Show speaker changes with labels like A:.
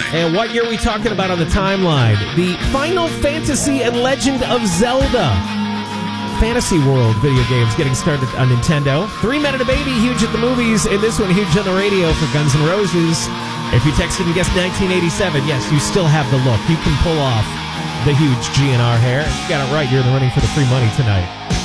A: And what year are we talking about on the timeline? The Final Fantasy and Legend of Zelda Fantasy World video games getting started on Nintendo. 3 Men and a Baby, huge at the movies, and this one huge on the radio for Guns N' Roses. If you texted and guessed 1987, yes, you still have the look. You can pull off the huge GNR hair. You got it right. You're in the running for the free money tonight.